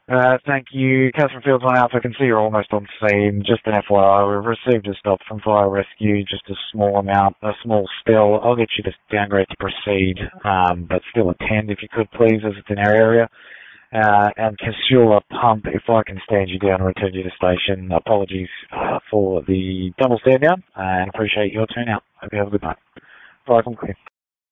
Thank you. Catherine Fields on Alpha. I can see you're almost on scene. Just an FYI, we've received a stop from fire rescue, just a small amount, a small spill. I'll get you to downgrade to proceed, but still attend if you could, please, as it's in our area. And Casula Pump, if I can stand you down and return you to station. Apologies for the double stand down, and appreciate your turnout. Hope you have a good night. Bye, I'm clear.